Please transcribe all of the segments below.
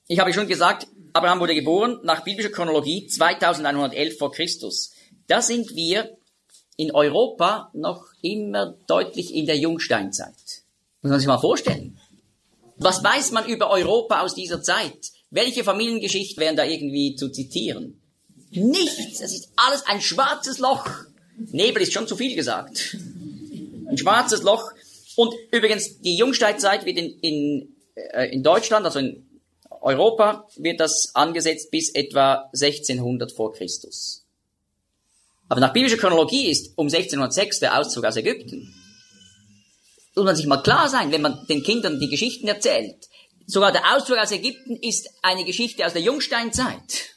Ich habe schon gesagt, Abraham wurde geboren nach biblischer Chronologie 2111 vor Christus. Da sind wir in Europa noch immer deutlich in der Jungsteinzeit. Muss man sich mal vorstellen. Was weiß man über Europa aus dieser Zeit? Welche Familiengeschichte wären da irgendwie zu zitieren? Nichts. Es ist alles ein schwarzes Loch. Nebel ist schon zu viel gesagt. Ein schwarzes Loch. Und übrigens, die Jungsteinzeit wird in Deutschland, also in Europa, wird das angesetzt bis etwa 1600 vor Christus. Aber nach biblischer Chronologie ist um 1606 der Auszug aus Ägypten. Muss man sich mal klar sein, wenn man den Kindern die Geschichten erzählt. Sogar der Auszug aus Ägypten ist eine Geschichte aus der Jungsteinzeit.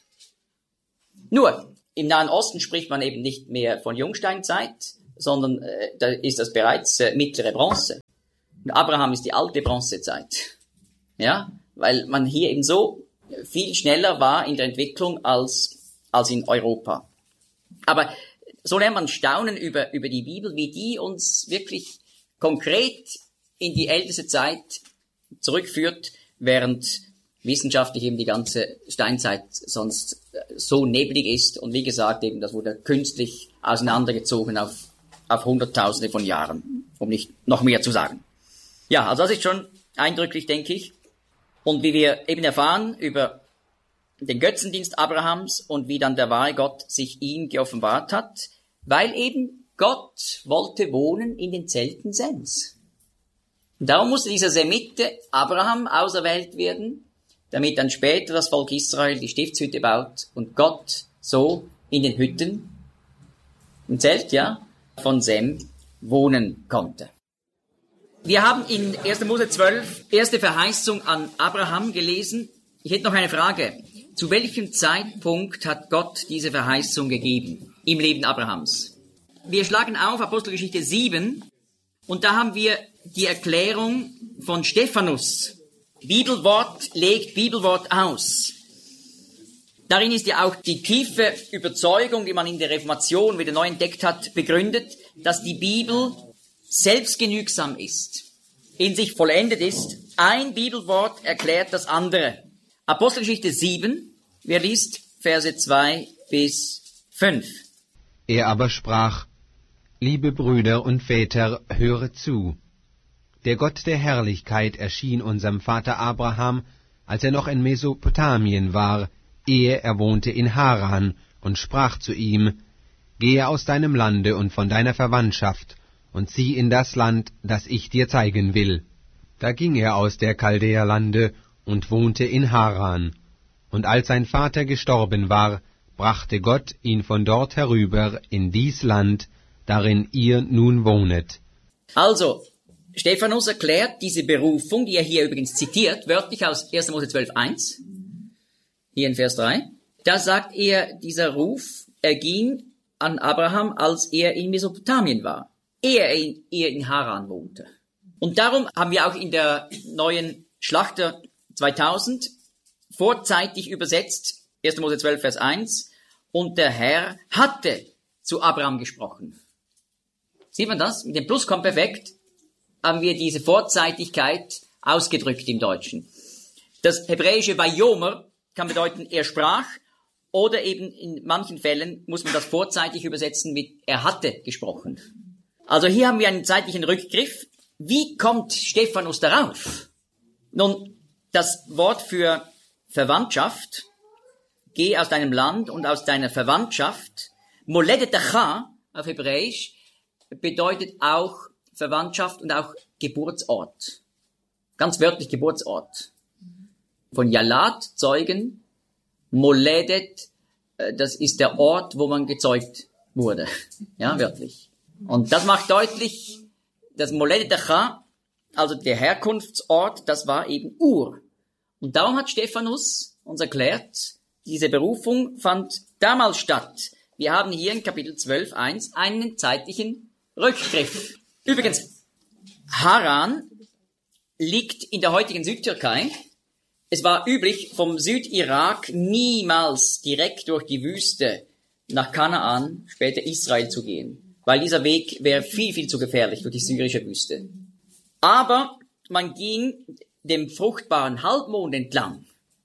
Nur, im Nahen Osten spricht man eben nicht mehr von Jungsteinzeit, sondern da ist das bereits mittlere Bronze. Und Abraham ist die alte Bronzezeit. Ja, weil man hier eben so viel schneller war in der Entwicklung als in Europa. Aber so lernt man staunen über die Bibel, wie die uns wirklich konkret in die älteste Zeit zurückführt, während wissenschaftlich eben die ganze Steinzeit sonst so neblig ist. Und wie gesagt, eben das wurde künstlich auseinandergezogen auf Hunderttausende von Jahren, um nicht noch mehr zu sagen. Ja, also das ist schon eindrücklich, denke ich. Und wie wir eben erfahren über den Götzendienst Abrahams und wie dann der wahre Gott sich ihm geoffenbart hat, weil eben Gott wollte wohnen in den Zelten Sems. Und darum musste dieser Semite Abraham auserwählt werden, damit dann später das Volk Israel die Stiftshütte baut und Gott so in den Hütten, im Zelt, ja, von Sem wohnen konnte. Wir haben in 1. Mose 12 erste Verheißung an Abraham gelesen. Ich hätte noch eine Frage. Zu welchem Zeitpunkt hat Gott diese Verheißung gegeben im Leben Abrahams? Wir schlagen auf Apostelgeschichte 7 und da haben wir die Erklärung von Stephanus. Bibelwort legt Bibelwort aus. Darin ist ja auch die tiefe Überzeugung, die man in der Reformation wieder neu entdeckt hat, begründet, dass die Bibel selbstgenügsam ist, in sich vollendet ist. Ein Bibelwort erklärt das andere. Apostelgeschichte 7, wer liest Verse 2 bis 5. Er aber sprach: Liebe Brüder und Väter, höret zu. Der Gott der Herrlichkeit erschien unserem Vater Abraham, als er noch in Mesopotamien war, ehe er wohnte in Haran, und sprach zu ihm: Gehe aus deinem Lande und von deiner Verwandtschaft und zieh in das Land, das ich dir zeigen will. Da ging er aus der Chaldäerlande und wohnte in Haran. Und als sein Vater gestorben war, brachte Gott ihn von dort herüber in dies Land, darin ihr nun wohnet. Also, Stephanus erklärt diese Berufung, die er hier übrigens zitiert, wörtlich aus 1. Mose 12,1, hier in Vers 3. Da sagt er, dieser Ruf erging an Abraham, als er in Mesopotamien war, ehe er in Haran wohnte. Und darum haben wir auch in der neuen Schlachter 2000 vorzeitig übersetzt, 1. Mose 12, Vers 1, und der Herr hatte zu Abraham gesprochen. Sieht man das? Mit dem Plusquamperfekt haben wir diese Vorzeitigkeit ausgedrückt im Deutschen. Das hebräische Vayomer kann bedeuten, er sprach, oder eben in manchen Fällen muss man das vorzeitig übersetzen mit, er hatte gesprochen. Also hier haben wir einen zeitlichen Rückgriff. Wie kommt Stephanus darauf? Nun, das Wort für Verwandtschaft, geh aus deinem Land und aus deiner Verwandtschaft, Moledetecha auf Hebräisch, bedeutet auch Verwandtschaft und auch Geburtsort. Ganz wörtlich Geburtsort. Von Yalat, Zeugen, Moledet, das ist der Ort, wo man gezeugt wurde. Ja, wörtlich. Und das macht deutlich, dass Moledetecha, also der Herkunftsort, das war eben Ur. Und darum hat Stephanus uns erklärt, diese Berufung fand damals statt. Wir haben hier in Kapitel 12, 1 einen zeitlichen Rückgriff. Übrigens, Haran liegt in der heutigen Südtürkei. Es war üblich, vom Südirak niemals direkt durch die Wüste nach Kanaan, später Israel zu gehen, weil dieser Weg wäre viel, viel zu gefährlich durch die syrische Wüste. Aber man ging dem fruchtbaren Halbmond entlang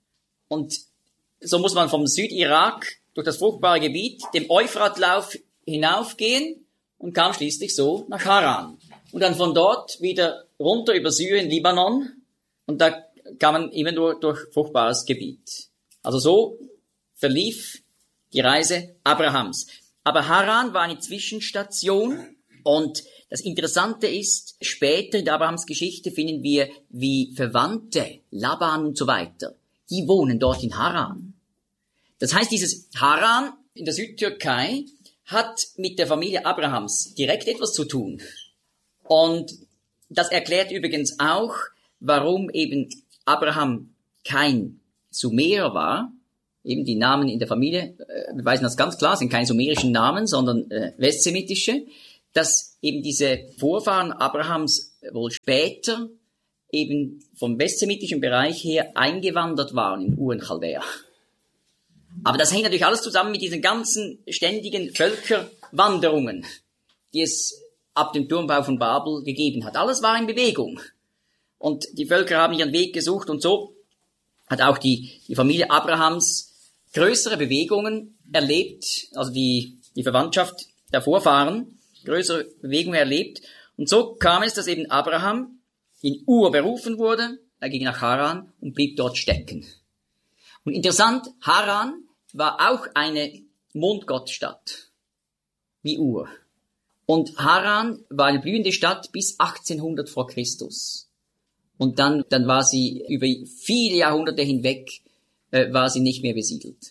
Und so muss man vom Südirak durch das fruchtbare Gebiet, dem Euphratlauf hinaufgehen und kam schließlich so nach Haran. Und dann von dort wieder runter über Syrien, Libanon, und da kam man immer nur durch fruchtbares Gebiet. Also so verlief die Reise Abrahams. Aber Haran war eine Zwischenstation, und das Interessante ist, später in der Abrahams Geschichte finden wir, wie Verwandte, Laban und so weiter, die wohnen dort in Haran. Das heißt, dieses Haran in der Südtürkei hat mit der Familie Abrahams direkt etwas zu tun. Und das erklärt übrigens auch, warum eben Abraham kein Sumerer war. Eben die Namen in der Familie beweisen das ganz klar, sind keine sumerischen Namen, sondern westsemitische. Dass eben diese Vorfahren Abrahams wohl später eben vom westsemitischen Bereich her eingewandert waren in Ur und Chaldea. Aber das hängt natürlich alles zusammen mit diesen ganzen ständigen Völkerwanderungen, die es ab dem Turmbau von Babel gegeben hat. Alles war in Bewegung. Und die Völker haben ihren Weg gesucht, und so hat auch die Familie Abrahams größere Bewegungen erlebt, also die Verwandtschaft der Vorfahren, größere Bewegungen erlebt. Und so kam es, dass eben Abraham in Ur berufen wurde, er ging nach Haran und blieb dort stecken. Und interessant, Haran war auch eine Mondgottstadt, wie Ur. Und Haran war eine blühende Stadt bis 1800 vor Christus. Und dann war sie über viele Jahrhunderte hinweg, war sie nicht mehr besiedelt.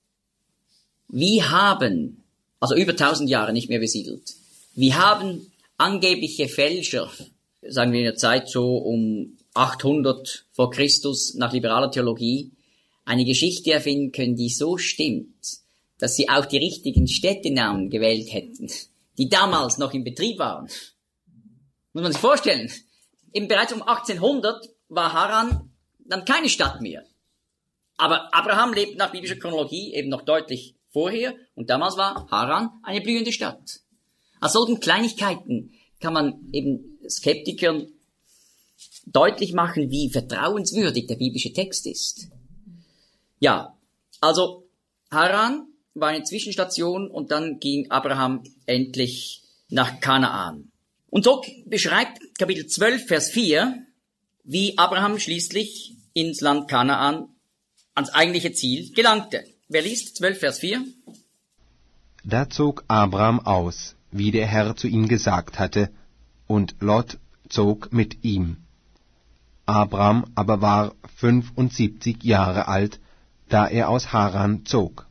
Also über 1000 Jahre nicht mehr besiedelt. Wie haben angebliche Fälscher, sagen wir in der Zeit so um 800 vor Christus nach liberaler Theologie, eine Geschichte erfinden können, die so stimmt, dass sie auch die richtigen Städtenamen gewählt hätten, die damals noch in Betrieb waren. Muss man sich vorstellen. Eben bereits um 1800 war Haran dann keine Stadt mehr. Aber Abraham lebt nach biblischer Chronologie eben noch deutlich vorher, und damals war Haran eine blühende Stadt. Aus solchen Kleinigkeiten kann man eben Skeptikern deutlich machen, wie vertrauenswürdig der biblische Text ist. Ja, also Haran war eine Zwischenstation, und dann ging Abraham endlich nach Kanaan. Und so beschreibt Kapitel 12, Vers 4, wie Abraham schließlich ins Land Kanaan, ans eigentliche Ziel, gelangte. Wer liest 12, Vers 4? Da zog Abraham aus, wie der Herr zu ihm gesagt hatte, und Lot zog mit ihm. Abraham aber war 75 Jahre alt, da er aus Haran zog.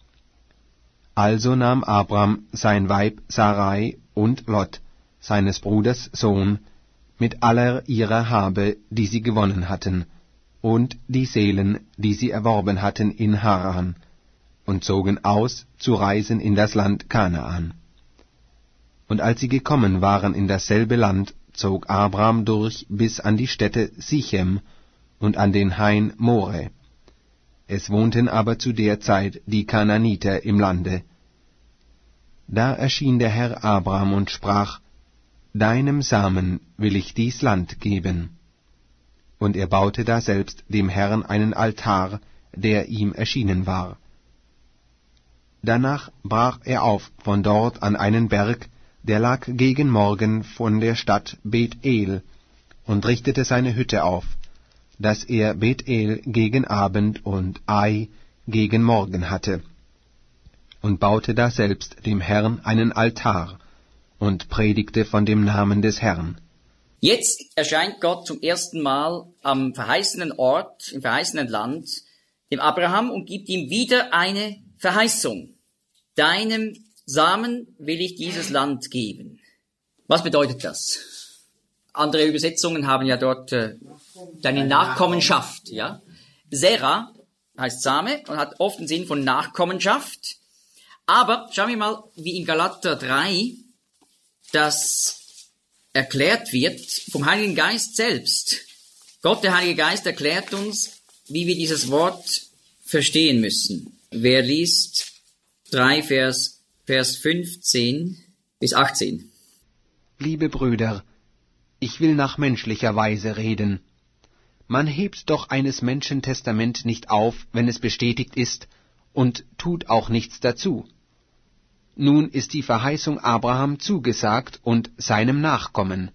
Also nahm Abraham sein Weib Sarai und Lot, seines Bruders Sohn, mit aller ihrer Habe, die sie gewonnen hatten, und die Seelen, die sie erworben hatten in Haran, und zogen aus, zu reisen in das Land Kanaan. Und als sie gekommen waren in dasselbe Land, zog Abraham durch bis an die Stätte Sichem und an den Hain More. Es wohnten aber zu der Zeit die Kanaaniter im Lande. Da erschien der Herr Abraham und sprach: Deinem Samen will ich dies Land geben. Und er baute daselbst dem Herrn einen Altar, der ihm erschienen war. Danach brach er auf von dort an einen Berg, der lag gegen Morgen von der Stadt Bethel, und richtete seine Hütte auf, dass er Bethel gegen Abend und Ai gegen Morgen hatte, und baute daselbst dem Herrn einen Altar, und predigte von dem Namen des Herrn. Jetzt erscheint Gott zum ersten Mal am verheißenen Ort, im verheißenen Land, dem Abraham, und gibt ihm wieder eine Verheißung. Deinem Samen will ich dieses Land geben. Was bedeutet das? Andere Übersetzungen haben ja dort deine Nachkommenschaft. Ja? Serah heißt Same und hat oft den Sinn von Nachkommenschaft. Aber schauen wir mal, wie in Galater 3 das erklärt wird vom Heiligen Geist selbst. Gott, der Heilige Geist, erklärt uns, wie wir dieses Wort verstehen müssen. Wer liest 3 Vers 15 bis 18? Liebe Brüder, ich will nach menschlicher Weise reden. Man hebt doch eines Menschen Testament nicht auf, wenn es bestätigt ist, und tut auch nichts dazu. Nun ist die Verheißung Abraham zugesagt und seinem Nachkommen.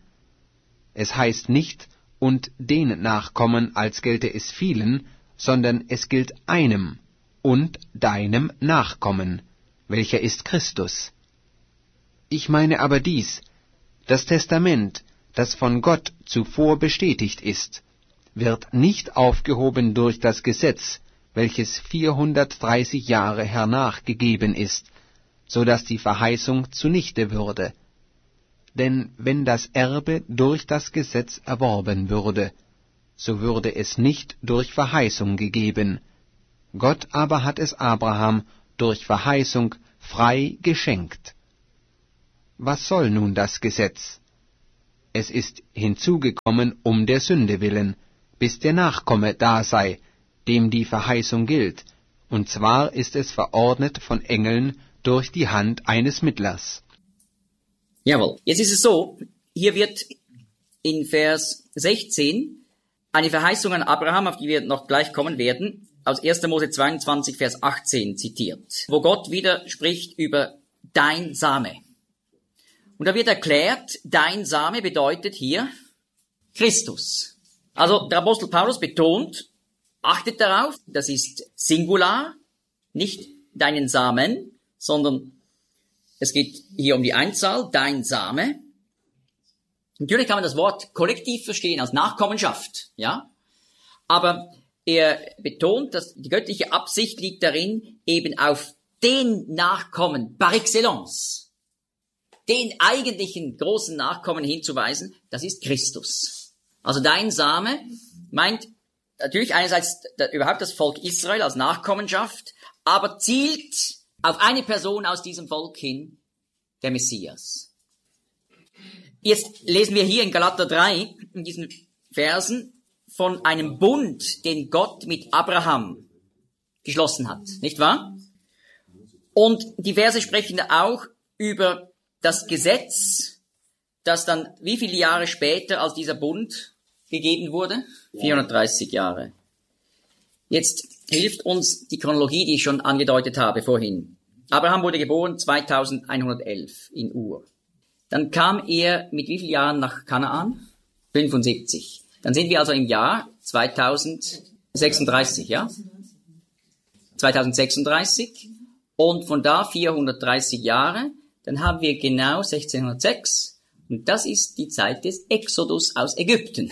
Es heißt nicht, und den Nachkommen, als gelte es vielen, sondern es gilt einem und deinem Nachkommen, welcher ist Christus. Ich meine aber dies: Das Testament, das von Gott zuvor bestätigt ist, wird nicht aufgehoben durch das Gesetz, welches 430 Jahre hernach gegeben ist, so dass die Verheißung zunichte würde. Denn wenn das Erbe durch das Gesetz erworben würde, so würde es nicht durch Verheißung gegeben. Gott aber hat es Abraham durch Verheißung frei geschenkt. Was soll nun das Gesetz? Es ist hinzugekommen um der Sünde willen, bis der Nachkomme da sei, dem die Verheißung gilt, und zwar ist es verordnet von Engeln durch die Hand eines Mittlers. Jawohl. Jetzt ist es so, hier wird in Vers 16 eine Verheißung an Abraham, auf die wir noch gleich kommen werden, aus 1. Mose 22, Vers 18 zitiert, wo Gott wieder spricht über dein Same. Und da wird erklärt, dein Same bedeutet hier Christus. Also der Apostel Paulus betont, achtet darauf, das ist Singular, nicht deinen Samen, sondern es geht hier um die Einzahl, dein Same. Natürlich kann man das Wort kollektiv verstehen als Nachkommenschaft, ja. Aber er betont, dass die göttliche Absicht liegt darin, eben auf den Nachkommen par excellence, den eigentlichen großen Nachkommen hinzuweisen, das ist Christus. Also dein Same meint natürlich einerseits überhaupt das Volk Israel als Nachkommenschaft, aber zielt auf eine Person aus diesem Volk hin, der Messias. Jetzt lesen wir hier in Galater 3, in diesen Versen, von einem Bund, den Gott mit Abraham geschlossen hat, nicht wahr? Und die Verse sprechen auch über das Gesetz, das dann wie viele Jahre später als dieser Bund gegeben wurde? 430 Jahre. Jetzt hilft uns die Chronologie, die ich schon angedeutet habe vorhin. Abraham wurde geboren 2111 in Ur. Dann kam er mit wie vielen Jahren nach Kanaan? 75. Dann sind wir also im Jahr 2036, ja? 2036. Und von da 430 Jahre. Dann haben wir genau 1606. Und das ist die Zeit des Exodus aus Ägypten.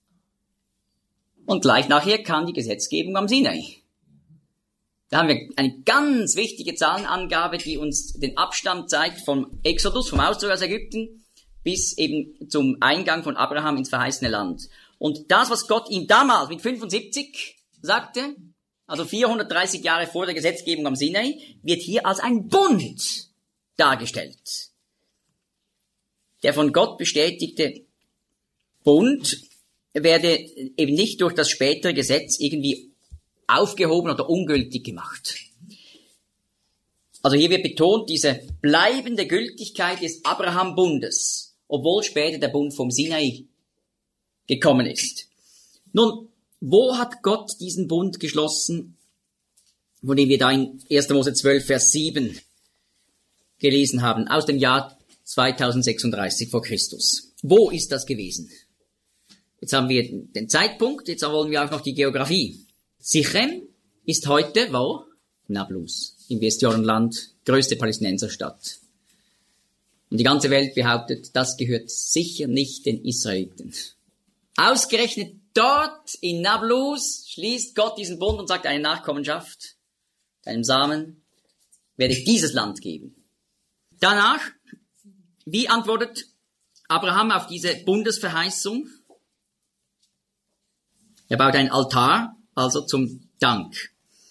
Und gleich nachher kam die Gesetzgebung am Sinai. Da haben wir eine ganz wichtige Zahlenangabe, die uns den Abstand zeigt vom Exodus, vom Auszug aus Ägypten, bis eben zum Eingang von Abraham ins verheißene Land. Und das, was Gott ihm damals mit 75 sagte, also 430 Jahre vor der Gesetzgebung am Sinai, wird hier als ein Bund dargestellt. Der von Gott bestätigte Bund werde eben nicht durch das spätere Gesetz irgendwie aufgehoben oder ungültig gemacht. Also hier wird betont diese bleibende Gültigkeit des Abraham-Bundes, obwohl später der Bund vom Sinai gekommen ist. Nun, wo hat Gott diesen Bund geschlossen, von dem wir da in 1. Mose 12, Vers 7 gelesen haben, aus dem Jahr 2036 vor Christus? Wo ist das gewesen? Jetzt haben wir den Zeitpunkt, jetzt wollen wir auch noch die Geografie. Sichem ist heute wo? Nablus, im Westjordanland, größte Palästinenserstadt. Und die ganze Welt behauptet, das gehört sicher nicht den Israeliten. Ausgerechnet dort in Nablus schließt Gott diesen Bund und sagt, eine Nachkommenschaft, deinem Samen werde ich dieses Land geben. Danach, wie antwortet Abraham auf diese Bundesverheißung? Er baut einen Altar, also zum Dank.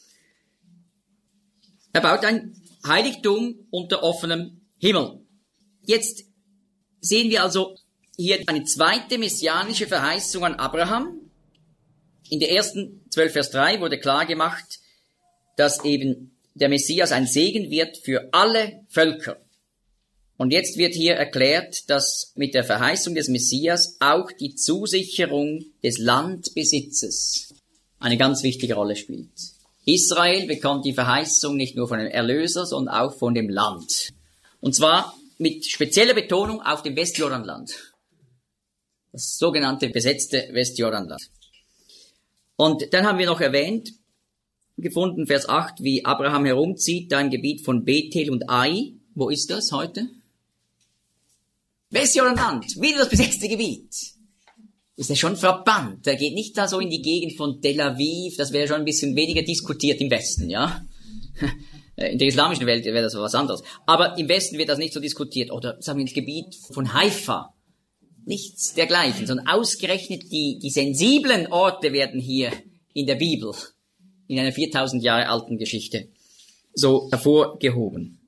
Er baut ein Heiligtum unter offenem Himmel. Jetzt sehen wir also hier eine zweite messianische Verheißung an Abraham. In der ersten 12 Vers 3 wurde klar gemacht, dass eben der Messias ein Segen wird für alle Völker. Und jetzt wird hier erklärt, dass mit der Verheißung des Messias auch die Zusicherung des Landbesitzes eine ganz wichtige Rolle spielt. Israel bekommt die Verheißung nicht nur von dem Erlöser, sondern auch von dem Land. Und zwar mit spezieller Betonung auf dem Westjordanland. Das sogenannte besetzte Westjordanland. Und dann haben wir noch gefunden, Vers 8, wie Abraham herumzieht, da im Gebiet von Bethel und Ai. Wo ist das heute? Westjordanland, wieder das besetzte Gebiet. Ist ja schon frappant. Er geht nicht da so in die Gegend von Tel Aviv, das wäre schon ein bisschen weniger diskutiert im Westen, ja. In der islamischen Welt wäre das was anderes. Aber im Westen wird das nicht so diskutiert. Oder sagen wir ins Gebiet von Haifa. Nichts dergleichen, sondern ausgerechnet die sensiblen Orte werden hier in der Bibel, in einer 4000 Jahre alten Geschichte, so hervorgehoben.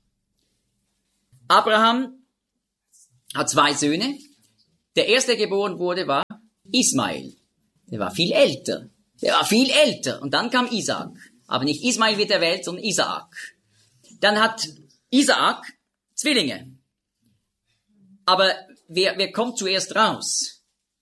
Abraham hat 2 Söhne. Der erste, der geboren wurde, war Ismael. Der war viel älter. Und dann kam Isaak. Aber nicht Ismael wird erwählt, sondern Isaak. Dann hat Isaak Zwillinge. Aber wer kommt zuerst raus?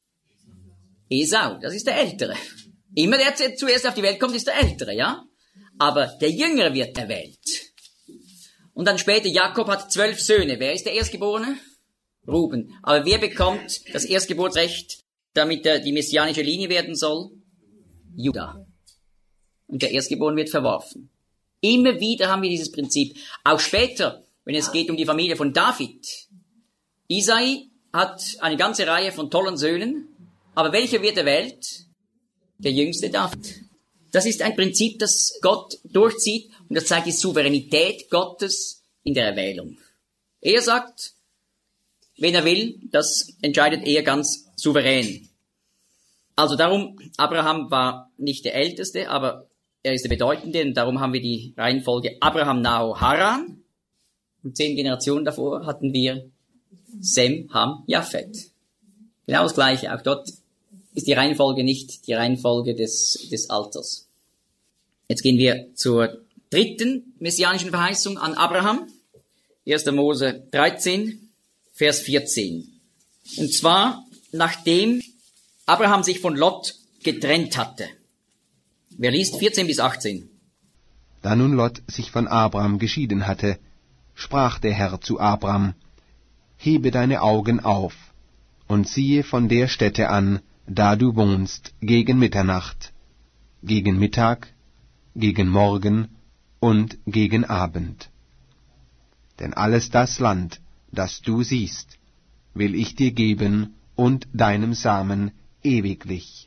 Esau, das ist der Ältere. Immer der zuerst auf die Welt kommt, ist der Ältere, ja? Aber der Jüngere wird erwählt. Und dann später, Jakob hat 12 Söhne. Wer ist der Erstgeborene? Ruben. Aber wer bekommt das Erstgeburtsrecht, damit er die messianische Linie werden soll? Juda. Und der Erstgeborene wird verworfen. Immer wieder haben wir dieses Prinzip. Auch später, wenn es geht um die Familie von David. Isai hat eine ganze Reihe von tollen Söhnen, aber welcher wird erwählt? Der jüngste David. Das ist ein Prinzip, das Gott durchzieht und das zeigt die Souveränität Gottes in der Erwählung. Er sagt, wen er will, das entscheidet er ganz souverän. Also darum, Abraham war nicht der Älteste, aber er ist der Bedeutende und darum haben wir die Reihenfolge Abraham, Nahor, Haran. Und 10 Generationen davor hatten wir Sem, Ham, Japhet. Genau das Gleiche. Auch dort ist die Reihenfolge nicht die Reihenfolge des Alters. Jetzt gehen wir zur 3. messianischen Verheißung an Abraham. 1. Mose 13, Vers 14. Und zwar, nachdem Abraham sich von Lot getrennt hatte. Wer liest 14 bis 18? Da nun Lot sich von Abraham geschieden hatte, sprach der Herr zu Abraham: Hebe deine Augen auf und siehe von der Stätte an, da du wohnst, gegen Mitternacht, gegen Mittag, gegen Morgen und gegen Abend. Denn alles das Land, das du siehst, will ich dir geben und deinem Samen ewiglich.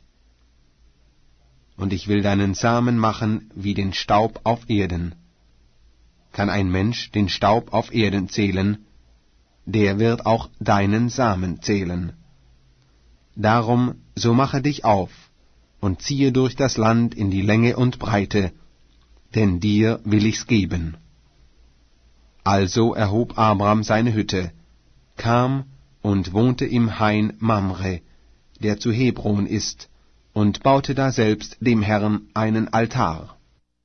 Und ich will deinen Samen machen wie den Staub auf Erden. Kann ein Mensch den Staub auf Erden zählen, der wird auch deinen Samen zählen. Darum, so mache dich auf und ziehe durch das Land in die Länge und Breite, denn dir will ich's geben. Also erhob Abraham seine Hütte, kam und wohnte im Hain Mamre, der zu Hebron ist, und baute daselbst dem Herrn einen Altar.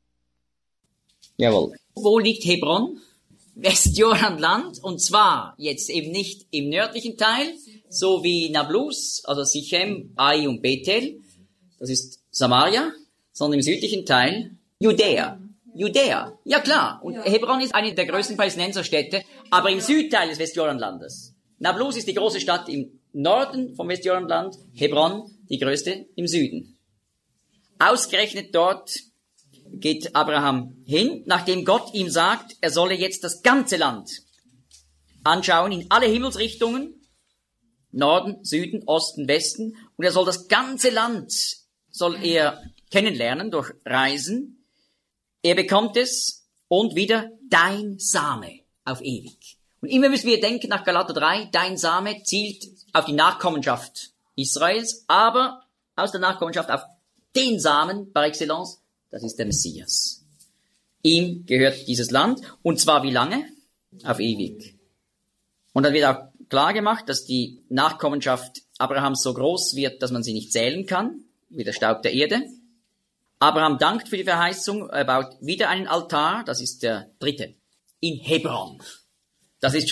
Jawohl. Wo liegt Hebron? Westjordanland, und zwar jetzt eben nicht im nördlichen Teil, so wie Nablus, also Sichem, Ai und Bethel, das ist Samaria, sondern im südlichen Teil Judäa. Judäa, ja klar, und Hebron ist eine der größten Palästinenserstädte, aber im Südteil des Westjordanlandes. Nablus ist die große Stadt im Norden vom Westjordanland, Hebron die größte im Süden. Ausgerechnet dort geht Abraham hin, nachdem Gott ihm sagt, er solle jetzt das ganze Land anschauen, in alle Himmelsrichtungen, Norden, Süden, Osten, Westen, und er soll das ganze Land, soll er kennenlernen durch Reisen. Er bekommt es und wieder dein Same auf ewig. Und immer müssen wir denken nach Galater 3, dein Same zielt auf die Nachkommenschaft Israels, aber aus der Nachkommenschaft auf den Samen par excellence, das ist der Messias. Ihm gehört dieses Land, und zwar wie lange? Auf ewig. Und dann wird auch klar gemacht, dass die Nachkommenschaft Abrahams so groß wird, dass man sie nicht zählen kann, wie der Staub der Erde. Abraham dankt für die Verheißung, er baut wieder einen Altar, das ist der 3. in Hebron. Das ist schon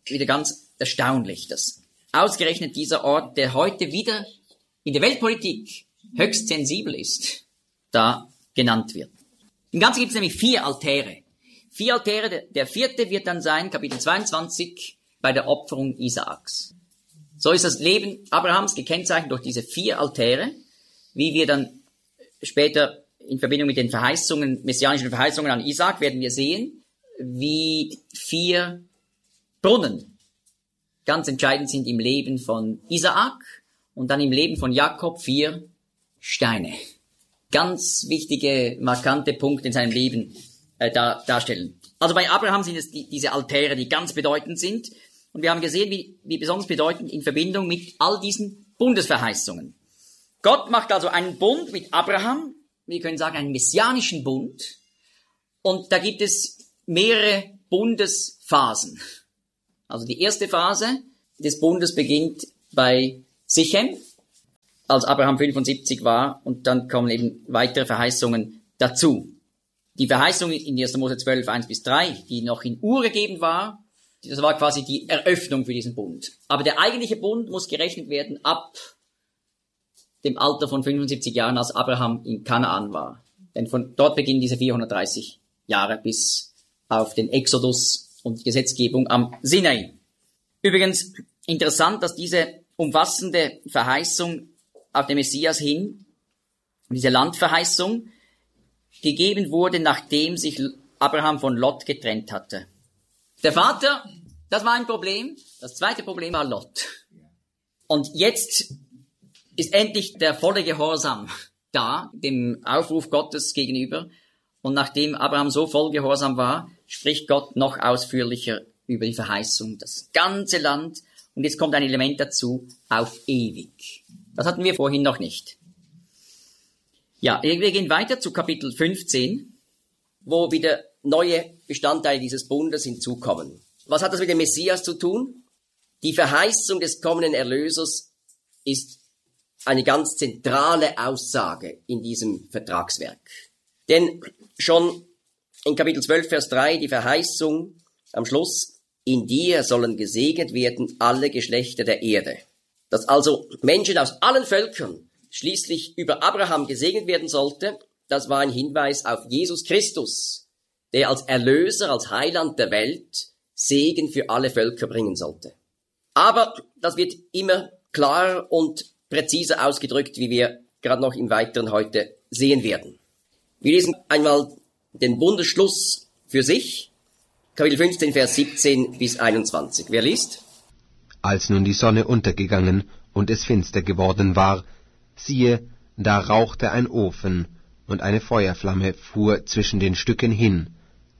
wieder ganz erstaunlich, dass ausgerechnet dieser Ort, der heute wieder in der Weltpolitik höchst sensibel ist, da genannt wird. Im Ganzen gibt es nämlich 4 Altäre. 4 Altäre, der 4. wird dann sein, Kapitel 22, bei der Opferung Isaaks. So ist das Leben Abrahams gekennzeichnet durch diese 4 Altäre, wie wir dann später in Verbindung mit den Verheißungen, messianischen Verheißungen an Isaak werden wir sehen, wie 4 Brunnen ganz entscheidend sind im Leben von Isaak und dann im Leben von Jakob 4 Steine. Ganz wichtige, markante Punkte in seinem Leben darstellen. Also bei Abraham sind es diese Altäre, die ganz bedeutend sind. Und wir haben gesehen, wie besonders bedeutend in Verbindung mit all diesen Bundesverheißungen. Gott macht also einen Bund mit Abraham, wir können sagen einen messianischen Bund. Und da gibt es mehrere Bundesphasen. Also die erste Phase des Bundes beginnt bei Sichem, als Abraham 75 war, und dann kommen eben weitere Verheißungen dazu. Die Verheißung in 1. Mose 12, 1-3, die noch in Ur gegeben war, das war quasi die Eröffnung für diesen Bund. Aber der eigentliche Bund muss gerechnet werden ab dem Alter von 75 Jahren, als Abraham in Kanaan war. Denn von dort beginnen diese 430 Jahre bis auf den Exodus und die Gesetzgebung am Sinai. Übrigens interessant, dass diese umfassende Verheißung auf den Messias hin, diese Landverheißung, gegeben wurde, nachdem sich Abraham von Lot getrennt hatte. Der Vater, das war ein Problem. Das zweite Problem war Lot. Und jetzt ist endlich der volle Gehorsam da, dem Aufruf Gottes gegenüber. Und nachdem Abraham so voll Gehorsam war, spricht Gott noch ausführlicher über die Verheißung, das ganze Land. Und jetzt kommt ein Element dazu, auf ewig. Das hatten wir vorhin noch nicht. Ja, wir gehen weiter zu Kapitel 15, wo wieder neue Bestandteile dieses Bundes hinzukommen. Was hat das mit dem Messias zu tun? Die Verheißung des kommenden Erlösers ist eine ganz zentrale Aussage in diesem Vertragswerk. Denn schon in Kapitel 12, Vers 3, die Verheißung am Schluss, in dir sollen gesegnet werden alle Geschlechter der Erde. Dass also Menschen aus allen Völkern schließlich über Abraham gesegnet werden sollte, das war ein Hinweis auf Jesus Christus, der als Erlöser, als Heiland der Welt Segen für alle Völker bringen sollte. Aber das wird immer klarer und präziser ausgedrückt, wie wir gerade noch im Weiteren heute sehen werden. Wir lesen einmal den Bundesschluss für sich, Kapitel 15, Vers 17-21. Wer liest? Als nun die Sonne untergegangen und es finster geworden war, siehe, da rauchte ein Ofen, und eine Feuerflamme fuhr zwischen den Stücken hin.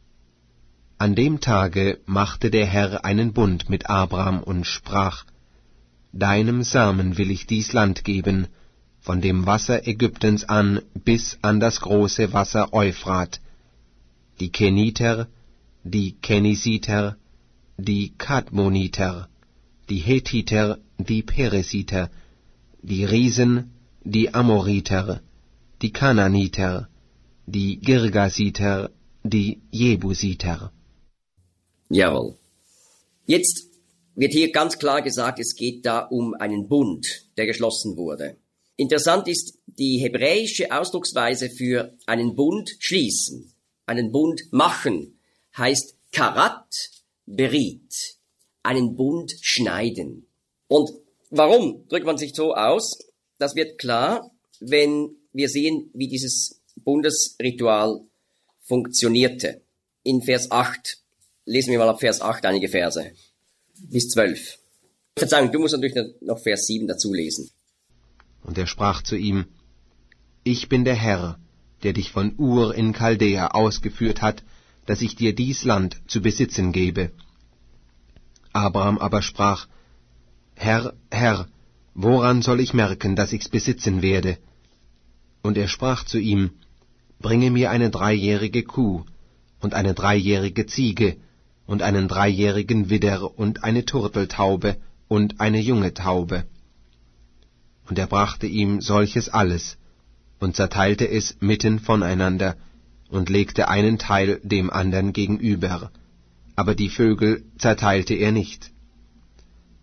An dem Tage machte der Herr einen Bund mit Abraham und sprach, Deinem Samen will ich dies Land geben, von dem Wasser Ägyptens an bis an das große Wasser Euphrat, die Keniter, die Kenisiter, die Kadmoniter, die Hethiter, die Peresiter, die Riesen, die Amoriter, die Kananiter, die Girgasiter, die Jebusiter. Jawohl. Jetzt wird hier ganz klar gesagt, es geht da um einen Bund, der geschlossen wurde. Interessant ist die hebräische Ausdrucksweise für einen Bund schließen, einen Bund machen, heißt karat berit, einen Bund schneiden. Und warum drückt man sich so aus? Das wird klar, wenn wir sehen, wie dieses Bundesritual funktionierte. In Vers 8, lesen wir mal ab Vers 8 einige Verse, bis 12. Verzeihung, du musst natürlich noch Vers 7 dazu lesen. Und er sprach zu ihm, Ich bin der Herr, der dich von Ur in Chaldea ausgeführt hat, dass ich dir dies Land zu besitzen gebe. Abraham aber sprach, Herr, Herr, woran soll ich merken, dass ich's besitzen werde? Und er sprach zu ihm, Bringe mir eine 3-jährige Kuh und eine 3-jährige Ziege und einen 3-jährigen Widder und eine Turteltaube und eine junge Taube. Und er brachte ihm solches alles und zerteilte es mitten voneinander und legte einen Teil dem andern gegenüber, aber die Vögel zerteilte er nicht.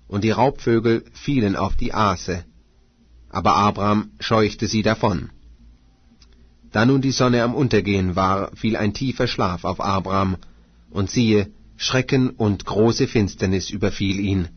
und die Raubvögel fielen auf die Aase. Aber Abraham scheuchte sie davon. Da nun die Sonne am Untergehen war, fiel ein tiefer Schlaf auf Abraham, und siehe, Schrecken und große Finsternis überfiel ihn.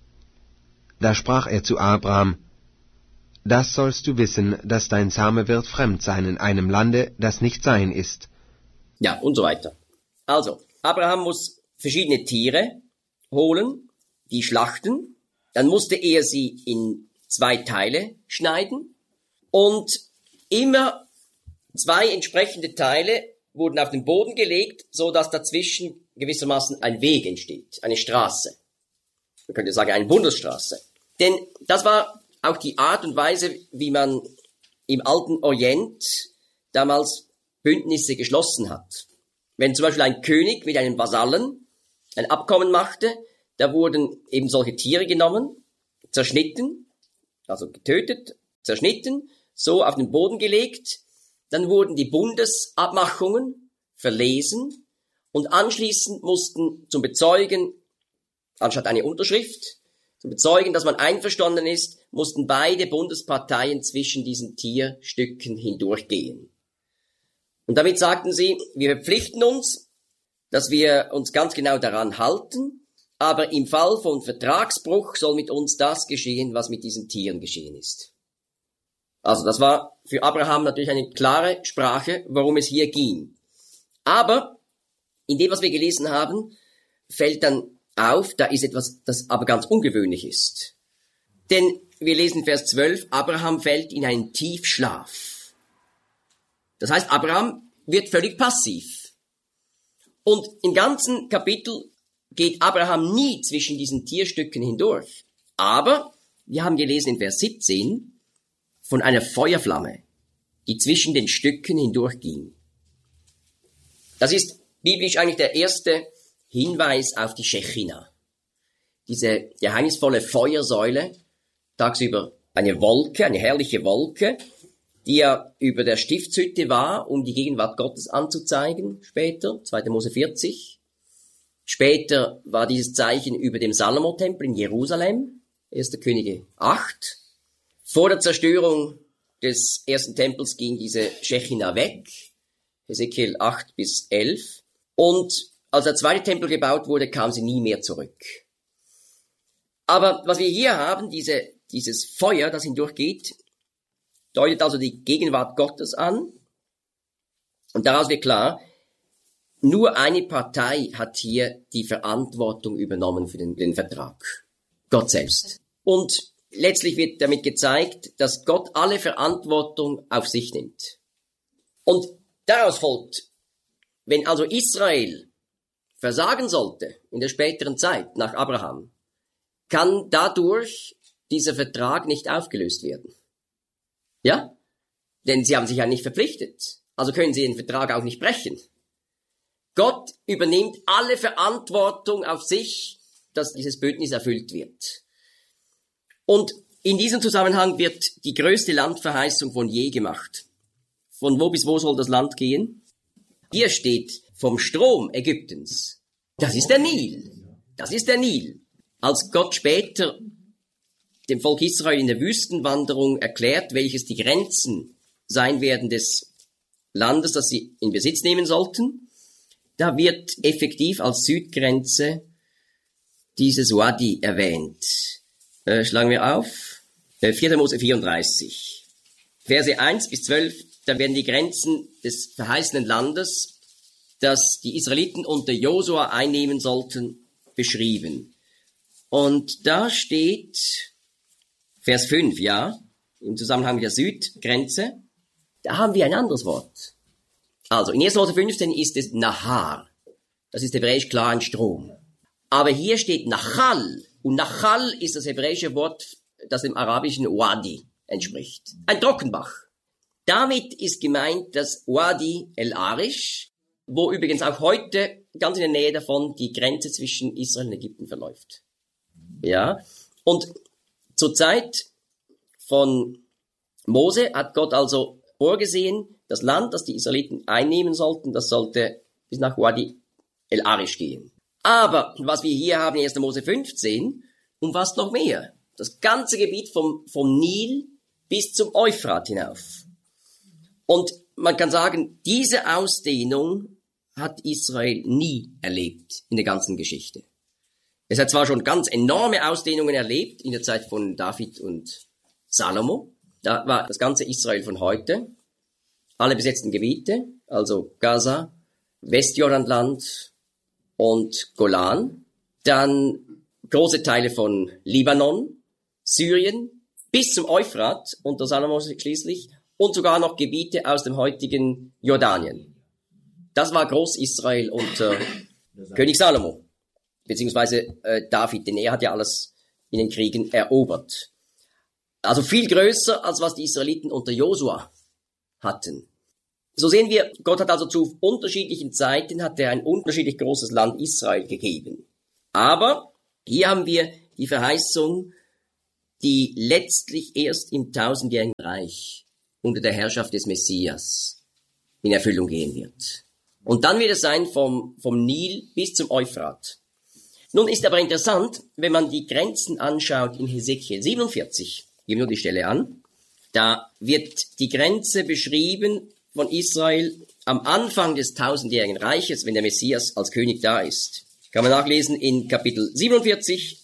Da sprach er zu Abraham: Das sollst du wissen, dass dein Same wird fremd sein in einem Lande, das nicht sein ist. Ja, und so weiter. Also, Abraham muss verschiedene Tiere holen, die schlachten, dann musste er sie in 2 Teile schneiden und immer 2 entsprechende Teile wurden auf den Boden gelegt, so dass dazwischen gewissermaßen ein Weg entsteht, eine Straße. Man könnte sagen, eine Bundesstraße. Denn das war auch die Art und Weise, wie man im alten Orient damals Bündnisse geschlossen hat. Wenn zum Beispiel ein König mit einem Vasallen ein Abkommen machte, da wurden eben solche Tiere genommen, zerschnitten, also getötet, zerschnitten, so auf den Boden gelegt, dann wurden die Bundesabmachungen verlesen und anschließend mussten zum Bezeugen, anstatt eine Unterschrift, zum Bezeugen, dass man einverstanden ist, mussten beide Bundesparteien zwischen diesen Tierstücken hindurchgehen. Und damit sagten sie, wir verpflichten uns, dass wir uns ganz genau daran halten, aber im Fall von Vertragsbruch soll mit uns das geschehen, was mit diesen Tieren geschehen ist. Also das war für Abraham natürlich eine klare Sprache, worum es hier ging. Aber in dem, was wir gelesen haben, fällt dann auf, da ist etwas, das aber ganz ungewöhnlich ist. Denn wir lesen Vers 12, Abraham fällt in einen Tiefschlaf. Das heißt, Abraham wird völlig passiv. Und im ganzen Kapitel geht Abraham nie zwischen diesen Tierstücken hindurch. Aber wir haben gelesen in Vers 17 von einer Feuerflamme, die zwischen den Stücken hindurchging. Das ist biblisch eigentlich der erste Hinweis auf die Schechina. Diese geheimnisvolle Feuersäule, tagsüber eine Wolke, eine herrliche Wolke, die ja über der Stiftshütte war, um die Gegenwart Gottes anzuzeigen, später, 2. Mose 40. Später war dieses Zeichen über dem Salomo-Tempel in Jerusalem, 1. Könige 8. Vor der Zerstörung des ersten Tempels ging diese Schechina weg, Hesekiel 8 bis 11. Und als der zweite Tempel gebaut wurde, kam sie nie mehr zurück. Aber was wir hier haben, dieses Feuer, das hindurchgeht, deutet also die Gegenwart Gottes an. Und daraus wird klar, nur eine Partei hat hier die Verantwortung übernommen für den Vertrag. Gott selbst. Und letztlich wird damit gezeigt, dass Gott alle Verantwortung auf sich nimmt. Und daraus folgt, wenn also Israel versagen sollte in der späteren Zeit nach Abraham, kann dadurch dieser Vertrag nicht aufgelöst werden. Ja? Denn sie haben sich ja nicht verpflichtet. Also können sie den Vertrag auch nicht brechen. Gott übernimmt alle Verantwortung auf sich, dass dieses Bündnis erfüllt wird. Und in diesem Zusammenhang wird die größte Landverheißung von je gemacht. Von wo bis wo soll das Land gehen? Hier steht vom Strom Ägyptens. Das ist der Nil. Das ist der Nil. Als Gott später dem Volk Israel in der Wüstenwanderung erklärt, welches die Grenzen sein werden des Landes, das sie in Besitz nehmen sollten, da wird effektiv als Südgrenze dieses Wadi erwähnt. Schlagen wir auf. 4. Mose 34. Verse 1 bis 12, da werden die Grenzen des verheißenen Landes, das die Israeliten unter Josua einnehmen sollten, beschrieben. Und da steht Vers 5, ja, im Zusammenhang mit der Südgrenze, da haben wir ein anderes Wort. Also, in 1. Mose 15 ist es Nahar. Das ist hebräisch klar ein Strom. Aber hier steht Nachal. Und Nachal ist das hebräische Wort, das dem arabischen Wadi entspricht. Ein Trockenbach. Damit ist gemeint das Wadi el-Arish, wo übrigens auch heute ganz in der Nähe davon die Grenze zwischen Israel und Ägypten verläuft. Ja. Und zur Zeit von Mose hat Gott also vorgesehen, das Land, das die Israeliten einnehmen sollten, das sollte bis nach Wadi el-Arish gehen. Aber was wir hier haben in 1. Mose 15, umfasst noch mehr. Das ganze Gebiet vom Nil bis zum Euphrat hinauf. Und man kann sagen, diese Ausdehnung hat Israel nie erlebt in der ganzen Geschichte. Es hat zwar schon ganz enorme Ausdehnungen erlebt in der Zeit von David und Salomo. Da war das ganze Israel von heute, alle besetzten Gebiete, also Gaza, Westjordanland und Golan, dann große Teile von Libanon, Syrien, bis zum Euphrat unter Salomo schließlich und sogar noch Gebiete aus dem heutigen Jordanien. Das war Groß-Israel unter König Salomo, beziehungsweise David, denn er hat ja alles in den Kriegen erobert. Also viel größer, als was die Israeliten unter Josua hatten. So sehen wir, Gott hat also zu unterschiedlichen Zeiten hat er ein unterschiedlich großes Land Israel gegeben. Aber hier haben wir die Verheißung, die letztlich erst im 1000-jährigen Reich unter der Herrschaft des Messias in Erfüllung gehen wird. Und dann wird es sein vom Nil bis zum Euphrat. Nun ist aber interessant, wenn man die Grenzen anschaut in Hesekiel 47, geben wir nur die Stelle an, da wird die Grenze beschrieben von Israel am Anfang des 1000-jährigen Reiches, wenn der Messias als König da ist. Kann man nachlesen in Kapitel 47,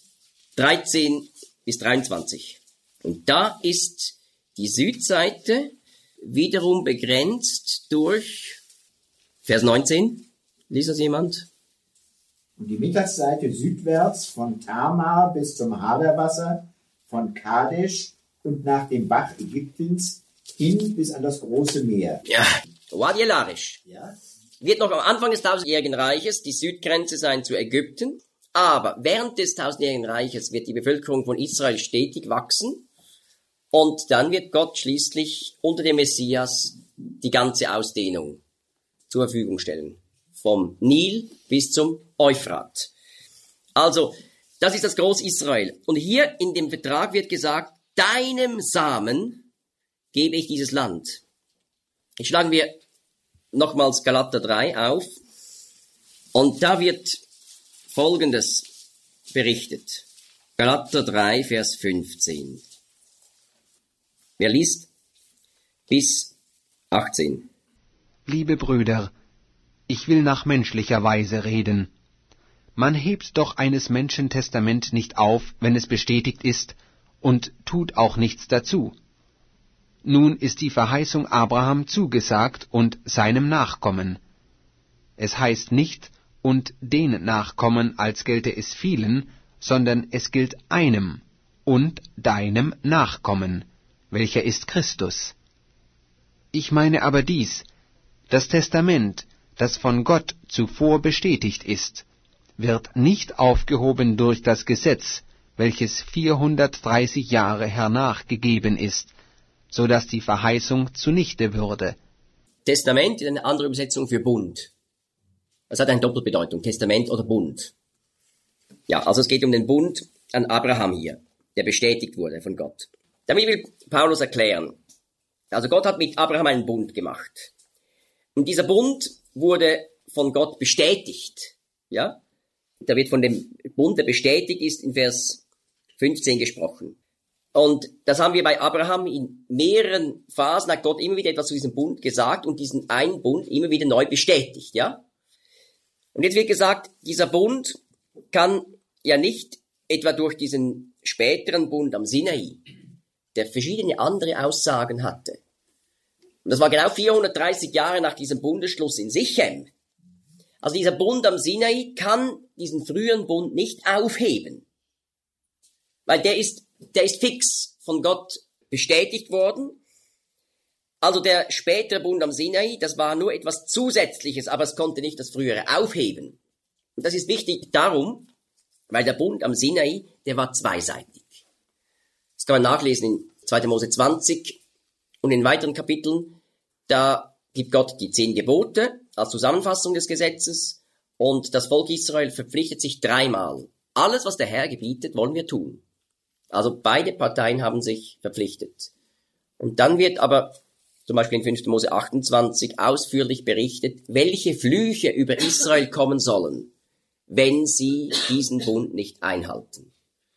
13 bis 23. Und da ist die Südseite wiederum begrenzt durch Vers 19. Liest das jemand? Und die Mittagsseite südwärts von Tamar bis zum Haderwasser, von Kadesh und nach dem Bach Ägyptens hin bis an das große Meer. Ja, Wadi el-Arish. Ja? Wird noch am Anfang des 1000-jährigen Reiches die Südgrenze sein zu Ägypten. Aber während des 1000-jährigen Reiches wird die Bevölkerung von Israel stetig wachsen. Und dann wird Gott schließlich unter dem Messias die ganze Ausdehnung zur Verfügung stellen. Vom Nil bis zum Euphrat. Also, das ist das Groß-Israel. Und hier in dem Vertrag wird gesagt, deinem Samen gebe ich dieses Land. Jetzt schlagen wir nochmals Galater 3 auf. Und da wird Folgendes berichtet. Galater 3, Vers 15. Wer liest? Bis 18. Liebe Brüder, ich will nach menschlicher Weise reden. Man hebt doch eines Menschen Testament nicht auf, wenn es bestätigt ist, und tut auch nichts dazu. Nun ist die Verheißung Abraham zugesagt und seinem Nachkommen. Es heißt nicht, und den Nachkommen, als gelte es vielen, sondern es gilt einem und deinem Nachkommen, welcher ist Christus. Ich meine aber dies, das Testament, das von Gott zuvor bestätigt ist, wird nicht aufgehoben durch das Gesetz, welches 430 Jahre hernach gegeben ist, so dass die Verheißung zunichte würde. Testament ist eine andere Übersetzung für Bund. Das hat eine Doppelbedeutung, Testament oder Bund. Ja, also es geht um den Bund an Abraham hier, der bestätigt wurde von Gott. Damit will Paulus erklären, also Gott hat mit Abraham einen Bund gemacht. Und dieser Bund wurde von Gott bestätigt. Ja, da wird von dem Bund, der bestätigt ist, in Vers 15 gesprochen. Und das haben wir bei Abraham in mehreren Phasen, hat Gott immer wieder etwas zu diesem Bund gesagt und diesen einen Bund immer wieder neu bestätigt, ja. Und jetzt wird gesagt, dieser Bund kann ja nicht etwa durch diesen späteren Bund am Sinai, der verschiedene andere Aussagen hatte. Und das war genau 430 Jahre nach diesem Bundesschluss in Sichem. Also dieser Bund am Sinai kann diesen früheren Bund nicht aufheben. Weil der ist fix von Gott bestätigt worden. Also der spätere Bund am Sinai, das war nur etwas Zusätzliches, aber es konnte nicht das frühere aufheben. Und das ist wichtig darum, weil der Bund am Sinai, der war zweiseitig. Das kann man nachlesen in 2. Mose 20 und in weiteren Kapiteln. Da gibt Gott die 10 Gebote als Zusammenfassung des Gesetzes und das Volk Israel verpflichtet sich 3-mal. Alles, was der Herr gebietet, wollen wir tun. Also beide Parteien haben sich verpflichtet. Und dann wird aber zum Beispiel in 5. Mose 28 ausführlich berichtet, welche Flüche über Israel kommen sollen, wenn sie diesen Bund nicht einhalten.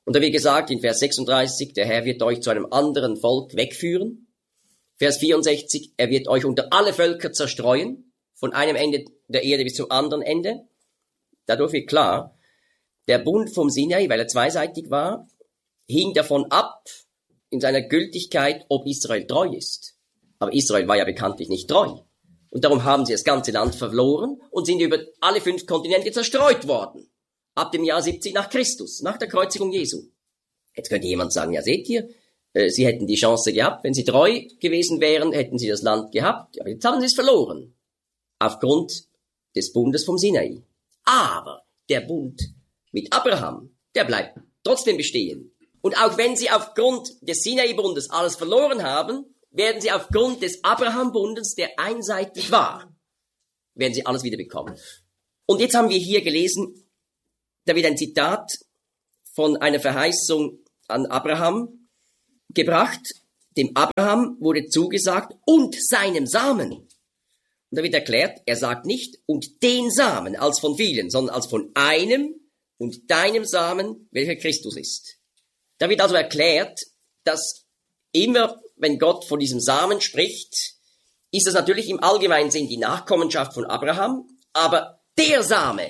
Und da wird gesagt in Vers 36, der Herr wird euch zu einem anderen Volk wegführen. Vers 64, er wird euch unter alle Völker zerstreuen, von einem Ende der Erde bis zum anderen Ende. Dadurch wird klar, der Bund vom Sinai, weil er zweiseitig war, hing davon ab, in seiner Gültigkeit, ob Israel treu ist. Aber Israel war ja bekanntlich nicht treu. Und darum haben sie das ganze Land verloren und sind über alle 5 Kontinente zerstreut worden. Ab dem Jahr 70 nach Christus, nach der Kreuzigung Jesu. Jetzt könnte jemand sagen, ja seht ihr, sie hätten die Chance gehabt, wenn sie treu gewesen wären, hätten sie das Land gehabt. Aber jetzt haben sie es verloren. Aufgrund des Bundes vom Sinai. Aber der Bund mit Abraham, der bleibt trotzdem bestehen. Und auch wenn sie aufgrund des Sinai-Bundes alles verloren haben, werden sie aufgrund des Abraham-Bundes, der einseitig war, werden sie alles wieder bekommen. Und jetzt haben wir hier gelesen, da wird ein Zitat von einer Verheißung an Abraham gebracht. Dem Abraham wurde zugesagt, und seinem Samen. Und da wird erklärt, er sagt nicht, und den Samen, als von vielen, sondern als von einem und deinem Samen, welcher Christus ist. Da wird also erklärt, dass immer, wenn Gott von diesem Samen spricht, ist das natürlich im allgemeinen Sinn die Nachkommenschaft von Abraham, aber der Same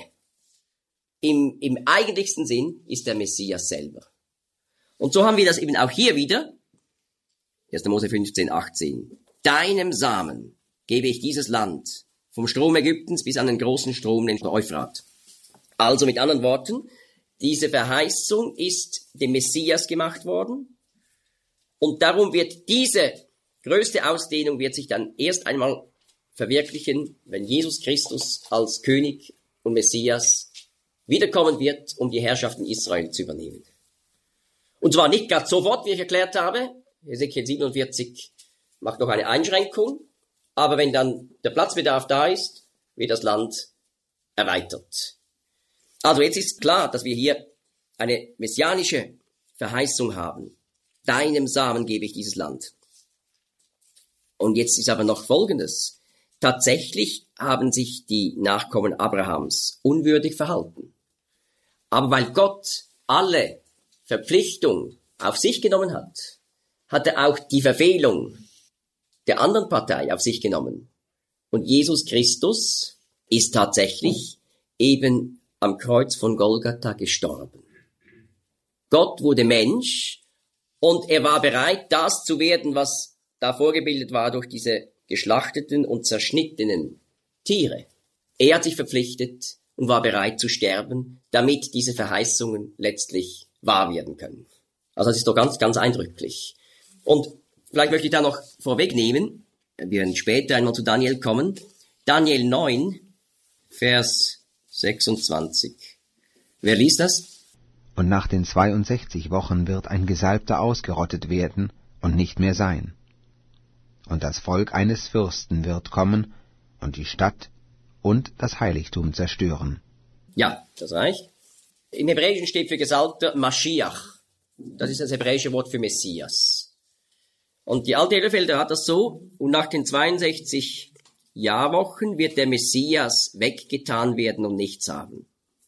im eigentlichsten Sinn ist der Messias selber. Und so haben wir das eben auch hier wieder, 1. Mose 15, 18. Deinem Samen gebe ich dieses Land, vom Strom Ägyptens bis an den großen Strom, den Euphrat. Also mit anderen Worten, diese Verheißung ist dem Messias gemacht worden. Und darum wird diese größte Ausdehnung wird sich dann erst einmal verwirklichen, wenn Jesus Christus als König und Messias wiederkommen wird, um die Herrschaft in Israel zu übernehmen. Und zwar nicht gerade sofort, wie ich erklärt habe. Hesekiel 47 macht noch eine Einschränkung. Aber wenn dann der Platzbedarf da ist, wird das Land erweitert. Also jetzt ist klar, dass wir hier eine messianische Verheißung haben. Deinem Samen gebe ich dieses Land. Und jetzt ist aber noch Folgendes. Tatsächlich haben sich die Nachkommen Abrahams unwürdig verhalten. Aber weil Gott alle Verpflichtung auf sich genommen hat, hat er auch die Verfehlung der anderen Partei auf sich genommen. Und Jesus Christus ist tatsächlich eben am Kreuz von Golgatha gestorben. Gott wurde Mensch und er war bereit, das zu werden, was da vorgebildet war durch diese geschlachteten und zerschnittenen Tiere. Er hat sich verpflichtet und war bereit zu sterben, damit diese Verheißungen letztlich wahr werden können. Also das ist doch ganz, ganz eindrücklich. Und vielleicht möchte ich da noch vorwegnehmen, wir werden später einmal zu Daniel kommen. Daniel 9, Vers 26. Wer liest das? Und nach den 62 Wochen wird ein Gesalbter ausgerottet werden und nicht mehr sein. Und das Volk eines Fürsten wird kommen und die Stadt und das Heiligtum zerstören. Ja, das reicht. Im Hebräischen steht für Gesalbter Maschiach. Das ist das hebräische Wort für Messias. Und die alte Elberfelder hat das so, und nach den 62 Jahrwochen wird der Messias weggetan werden und nichts haben.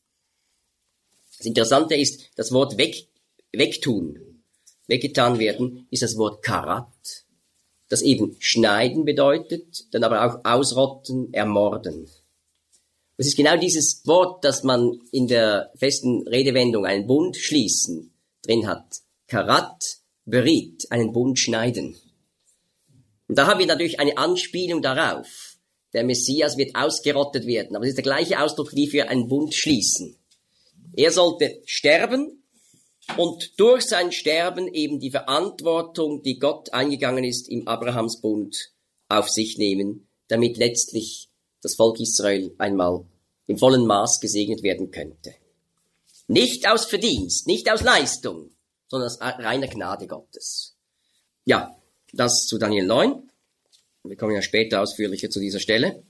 Das Interessante ist, das Wort wegtun, weggetan werden, ist das Wort Karat, das eben schneiden bedeutet, dann aber auch ausrotten, ermorden. Das ist genau dieses Wort, das man in der festen Redewendung einen Bund schließen drin hat. Karat, Berit, einen Bund schneiden. Und da haben wir natürlich eine Anspielung darauf. Der Messias wird ausgerottet werden, aber es ist der gleiche Ausdruck wie für einen Bund schließen. Er sollte sterben und durch sein Sterben eben die Verantwortung, die Gott eingegangen ist im Abrahamsbund, auf sich nehmen, damit letztlich das Volk Israel einmal im vollen Maß gesegnet werden könnte. Nicht aus Verdienst, nicht aus Leistung, sondern aus reiner Gnade Gottes. Ja, das zu Daniel 9. Wir kommen ja später ausführlicher zu dieser Stelle.